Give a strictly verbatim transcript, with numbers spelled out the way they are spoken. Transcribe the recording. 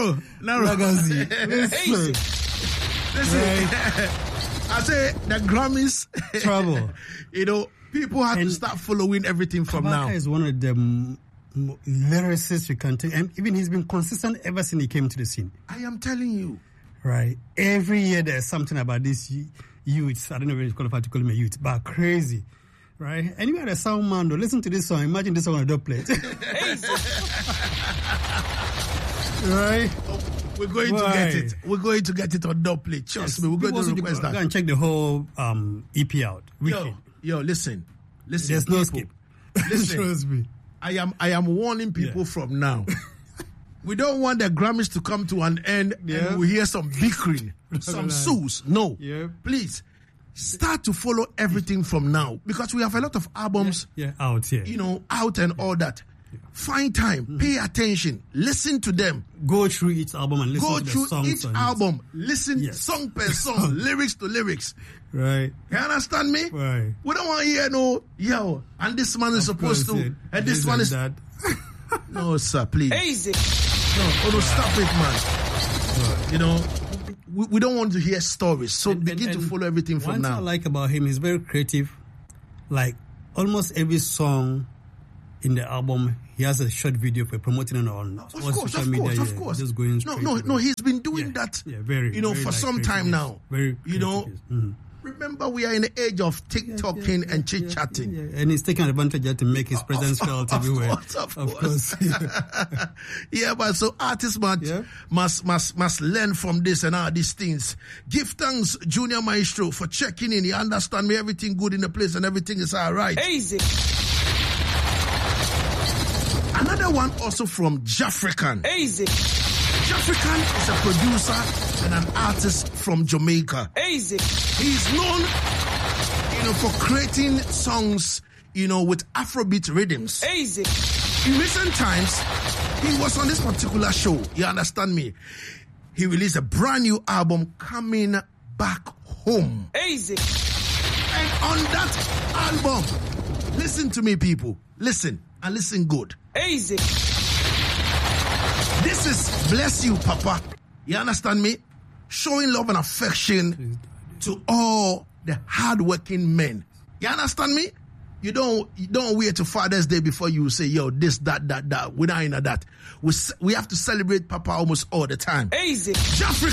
Naro, Naro. Ragazzi. Listen. Listen. Right. I say the Grammys. Trouble. You know, people have And to start following everything from Kabaka now. is one of the m- m- lyricists you can take. And even he's been consistent ever since he came to the scene. I am telling you. Right. Every year there's something about this y- youth. I don't know if it's qualified to call him a youth, but crazy. Right? And you had a sound man though. Listen to this song. Imagine this song on a dub plate. Right? Oh, we're going Why? to get it. We're going to get it on dub plate. Trust Yes. me. We're going People to also request go, that. Go and check the whole um, E P out. Yo, Wicked. yo, listen. Listen. There's no people. skip. Listen. Trust me. I am I am warning people Yeah. from now. We don't want the Grammys to come to an end Yeah. and we hear some bickering, some sues. No. Yeah. Please, start to follow everything from now because we have a lot of albums, Yeah, out here. you know, out and all that. Find time, pay attention, listen to them. Go through each album and listen Go to the through songs. each on it. album, listen Yes. song per song, lyrics to lyrics. Right. You understand me? Right. We don't want to hear no, yo, and this man is Of supposed course, to, yeah. and this This one and is. that. No, sir, please. Easy. No, oh, no, stop it, man. You know, we, we don't want to hear stories, so And- begin and- to follow everything from One thing I now. like about him, he's very creative. Like almost every song in the album, he has a short video for promoting it on Of on course, social of media. course, of yeah, course. Just going No, straight no, to no. it. He's been doing Yeah, that. yeah, very, you know, very, for like, some creative, time yes. now. Very, you know. creative, yes. Mhm. Remember, we are in the age of TikToking and chit chatting. Yeah, yeah. And he's taking advantage of to make his presence felt Of everywhere. course, of Of course. course. Yeah, but so artists must, Yeah. must must must learn from this and all these things. Give thanks, Junior Maestro, for checking in. You understand me? Everything good in the place and everything is all right. Easy. Another one also from Jafrican. Easy. Jafrican is a producer and an artist from Jamaica. Easy. He's known, you know, for creating songs, you know, with Afrobeat rhythms. Easy. In recent times, he was on this particular show. You understand me? He released a brand new album, Coming Back Home. Easy. And on that album, listen to me, people. Listen, and listen good. Easy. This is Bless You, Papa. You understand me? Showing love and affection to all the hardworking men. You understand me? You don't you don't wait to Father's Day before you say, yo, this, that, that, that. We're not in that. We, we have to celebrate Papa almost all the time. Easy. Jeffrey